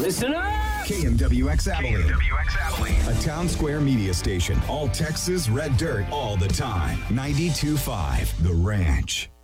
Listen up! KMWX Abilene. A town square media station. All Texas red dirt all the time. 92.5 The Ranch.